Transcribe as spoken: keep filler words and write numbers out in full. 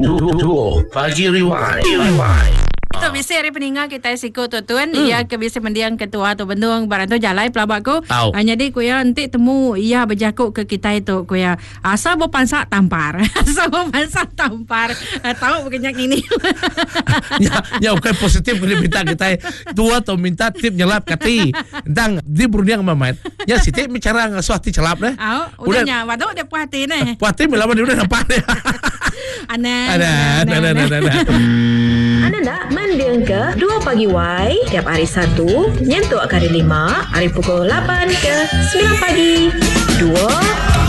Duo Pagi Rewind. Rewind. Tu biasa hari peninggal kita siko tu tuan hmm. ia ke biasa mendiang ketua tu bendung barang tu jalai pelabak ko hanya di kuya nanti temu ia berjakuk ke kita itu kuya asa bo pansak tampar asa bo pansak tampar tahu berkenyak ini ya ya okay positif kali minta kita tua tu minta tip nyelap kati tentang di berniang mamat ya siti bicara ngasuh hati celap deh oh udahnya waduh dia puas hati nih puas hati melawan dia udah nampak deh aneh ada ada ada ada anda nak mendiang ke Dua Pagi Y tiap hari Sabtu nyentuh hari lima hari pukul lapan ke sembilan pagi. Dua